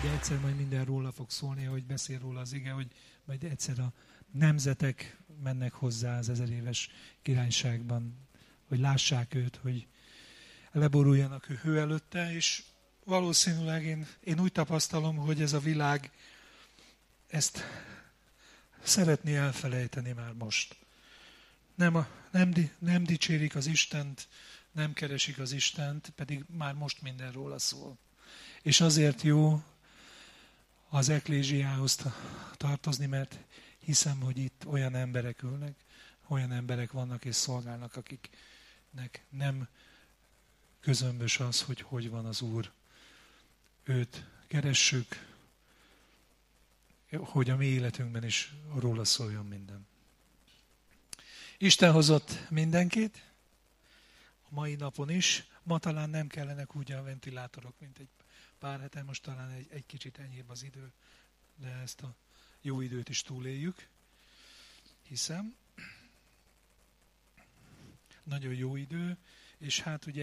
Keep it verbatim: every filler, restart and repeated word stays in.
De egyszer majd minden róla fog szólni, hogy beszél róla az ige, hogy majd egyszer a nemzetek mennek hozzá az ezer éves királyságban, hogy lássák őt, hogy leboruljanak ő hő előtte, és valószínűleg én, én úgy tapasztalom, hogy ez a világ ezt szeretné elfelejteni már most. Nem, a, nem, nem dicsérik az Istent, nem keresik az Istent, pedig már most minden róla szól. És azért jó az eklézsiához tartozni, mert hiszem, hogy itt olyan emberek ülnek, olyan emberek vannak és szolgálnak, akiknek nem közömbös az, hogy hogy van az Úr. Őt keressük, hogy a mi életünkben is róla szóljon minden. Isten hozott mindenkit, a mai napon is. Ma talán nem kellenek úgy a ventilátorok, mint egy pár hete, most talán egy, egy kicsit enyhébb az idő, de ezt a jó időt is túléljük, hiszem. Nagyon jó idő, és hát ugye